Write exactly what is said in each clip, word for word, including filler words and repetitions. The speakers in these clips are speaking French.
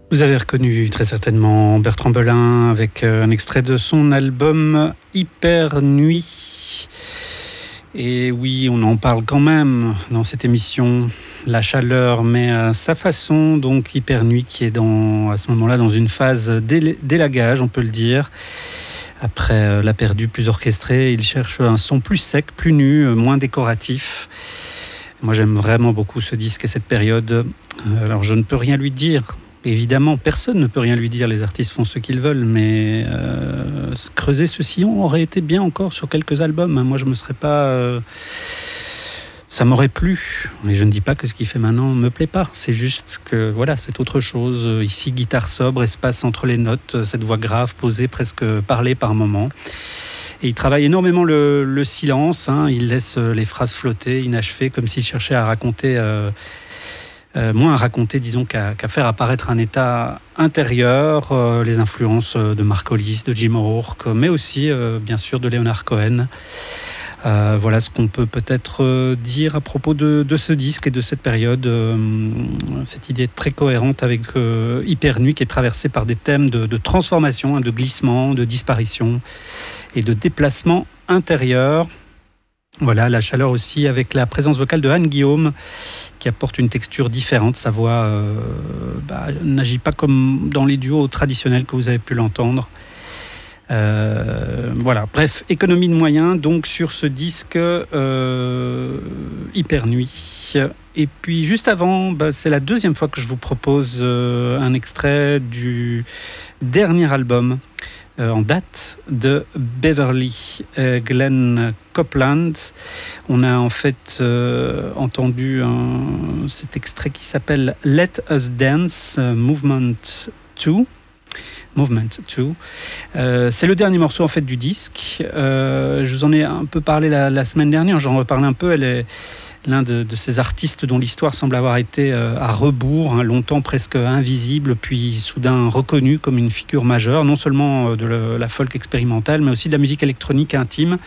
Vous avez reconnu très certainement Bertrand Belin avec un extrait de son album Hyper Nuit. Et oui, on en parle quand même dans cette émission. La chaleur, mais à sa façon, donc Hyper Nuit qui est dans, à ce moment-là dans une phase d'élagage, on peut le dire. Après l'a perdu plus orchestré, il cherche un son plus sec, plus nu, moins décoratif. Moi j'aime vraiment beaucoup ce disque et cette période. Alors je ne peux rien lui dire. Évidemment, personne ne peut rien lui dire, les artistes font ce qu'ils veulent, mais euh, creuser ce sillon aurait été bien encore sur quelques albums. Moi, je me serais pas... Euh, ça m'aurait plu. Mais je ne dis pas que ce qu'il fait maintenant ne me plaît pas. C'est juste que, voilà, c'est autre chose. Ici, guitare sobre, espace entre les notes, cette voix grave, posée, presque parlée par moments. Et il travaille énormément le, le silence. Hein. Il laisse les phrases flotter, inachevées, comme s'il cherchait à raconter... Euh, Euh, moins à raconter, disons, qu'à, qu'à faire apparaître un état intérieur, euh, les influences de Mark Hollis, de Jim O'Rourke, mais aussi, euh, bien sûr, de Leonard Cohen. Euh, voilà ce qu'on peut peut-être dire à propos de, de ce disque et de cette période. Euh, cette idée très cohérente avec euh, Hyper Nuit, qui est traversée par des thèmes de, de transformation, hein, de glissement, de disparition et de déplacement intérieur. Voilà, la chaleur aussi avec la présence vocale de Anne Guillaume qui apporte une texture différente. Sa voix euh, bah, n'agit pas comme dans les duos traditionnels que vous avez pu l'entendre. Euh, voilà, bref, économie de moyens donc sur ce disque euh, Hyper Nuit. Et puis juste avant, bah, c'est la deuxième fois que je vous propose euh, un extrait du dernier album Euh, en date de Beverly euh, Glenn Copeland. On a en fait euh, entendu un, cet extrait qui s'appelle Let Us Dance, euh, Movement deux. Movement deux. Euh, c'est le dernier morceau en fait du disque. Euh, je vous en ai un peu parlé la, la semaine dernière, j'en reparlais un peu. Elle est l'un de, de ces artistes dont l'histoire semble avoir été euh, à rebours, hein, longtemps presque invisible, puis soudain reconnu comme une figure majeure, non seulement de le, la folk expérimentale, mais aussi de la musique électronique intime.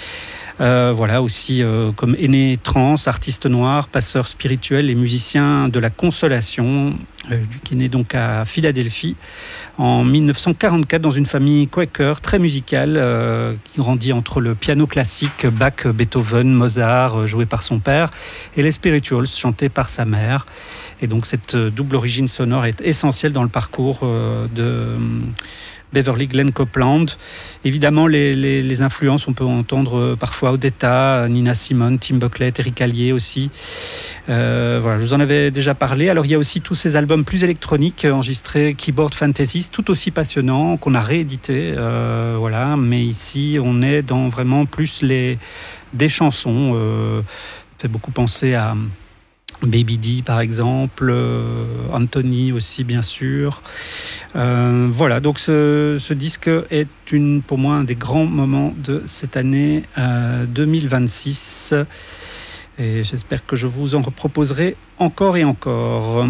Euh, voilà, aussi euh, comme aîné trans, artiste noir, passeur spirituel et musicien de la consolation, euh, qui est né donc à Philadelphie en dix-neuf cent quarante-quatre dans une famille quaker très musicale, euh, qui grandit entre le piano classique, Bach, Beethoven, Mozart, euh, joué par son père, et les spirituals, chantés par sa mère. Et donc cette double origine sonore est essentielle dans le parcours euh, de... Euh, Beverly Glenn Copeland. Évidemment, les, les, les influences, on peut entendre parfois Odetta, Nina Simone, Tim Buckley, Terry Callier aussi. Euh, voilà, je vous en avais déjà parlé. Alors, il y a aussi tous ces albums plus électroniques enregistrés, Keyboard Fantasies, tout aussi passionnants, qu'on a réédités. Euh, voilà, mais ici, on est dans vraiment plus les, des chansons. Euh, ça fait beaucoup penser à Baby D par exemple, euh, Anthony aussi bien sûr. Euh, voilà, donc ce, ce disque est une, pour moi un des grands moments de cette année euh, deux mille vingt-six. Et j'espère que je vous en reproposerai encore et encore.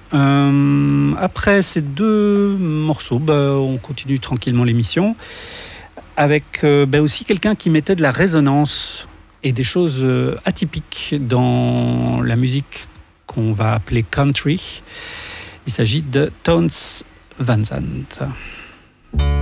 Euh, après ces deux morceaux, bah, on continue tranquillement l'émission avec euh, bah, aussi quelqu'un qui mettait de la résonance et des choses atypiques dans la musique qu'on va appeler country. Il s'agit de Townes Van Zandt.